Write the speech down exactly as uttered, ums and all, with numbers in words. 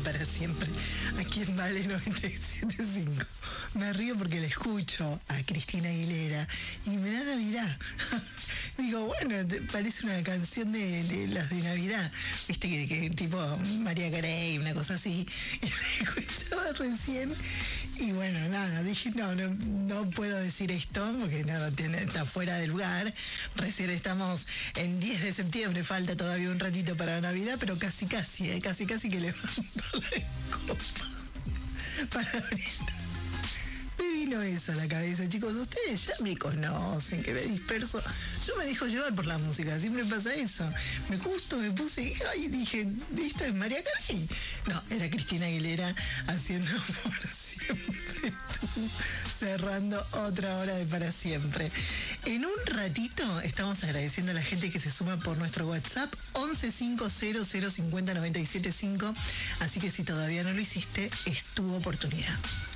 para siempre, aquí en Vale noventa y siete punto cinco. Me río porque le escucho a Cristina Aguilera y me da Navidad. Digo, bueno, parece una canción de, de las de Navidad, viste, que, que tipo María Carey, una cosa así. Y la escuchaba recién y bueno, nada, dije, no, no, no puedo decir esto porque nada, tiene, está fuera de lugar. Recién estamos en diez de septiembre, falta todavía un ratito para Navidad, pero casi casi, ¿eh? casi casi que levanto la copa para brindar. Me vino eso a la cabeza, chicos, ustedes ya me conocen, que me disperso. Yo me dejo llevar por la música, siempre pasa eso. Me justo me puse, ay, dije, ¿esto es María Carey? No, era Cristina Aguilera haciendo Por Siempre Tú, cerrando otra hora de Para Siempre. En un ratito estamos agradeciendo a la gente que se suma por nuestro WhatsApp once cinco cero cero cincuenta noventa y siete cinco, así que si todavía no lo hiciste, es tu oportunidad.